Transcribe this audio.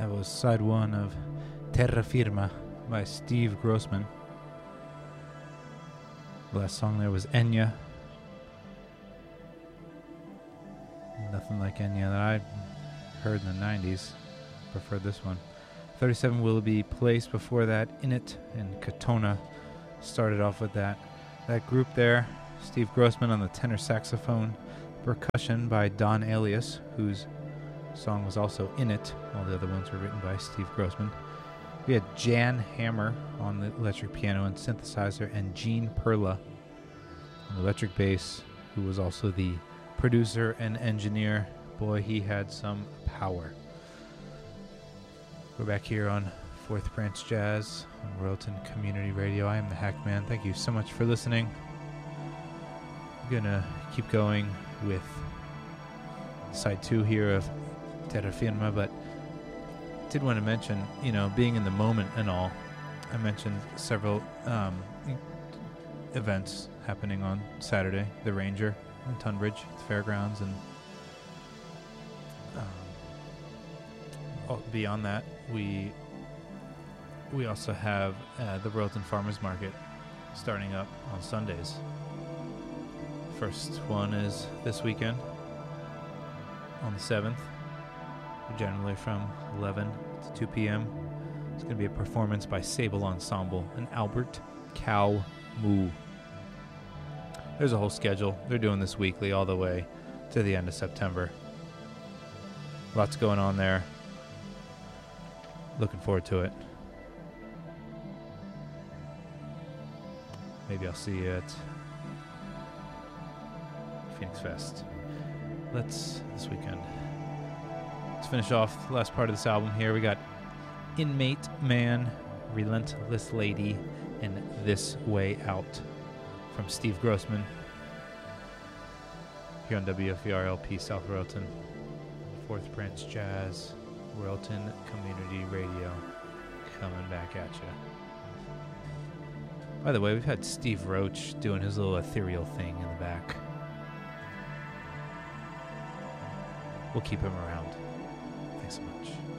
That was side one of Terra Firma by Steve Grossman. The last song there was Enya. Nothing like Enya that I heard in the 90s. Preferred this one. 37 Willoughby Place before that. In It and Katona started off with that. That group there, Steve Grossman on the tenor saxophone, percussion by Don Alias, whose song was also In It. All the other ones were written by Steve Grossman. We had Jan Hammer on the electric piano and synthesizer, and Gene Perla on the electric bass, who was also the producer and engineer. Boy, he had some power. We're back here on Fourth Branch Jazz on Royalton Community Radio. I am the Hackman. Thank you so much for listening. I'm going to keep going with side two here of Terra Firma, but did want to mention, being in the moment and all. I mentioned several events happening on Saturday, the Ranger in Tunbridge, the fairgrounds, and beyond that, we also have the Royalton Farmers Market starting up on Sundays. First one is this weekend on the 7th, generally from 11 to 2 p.m. It's going to be a performance by Sable Ensemble and Albert Cow Moo. There's a whole schedule. They're doing this weekly all the way to the end of September. Lots going on there. Looking forward to it. Maybe I'll see you at Phoenix Fest. This weekend. Let's finish off the last part of this album here. We got Inmate Man, Relentless Lady, and This Way Out from Steve Grossman here on WFERLP South Royalton. Fourth Branch Jazz, Royalton Community Radio, coming back at you. By the way, we've had Steve Roach doing his little ethereal thing in the back. We'll keep him around. Thanks so much.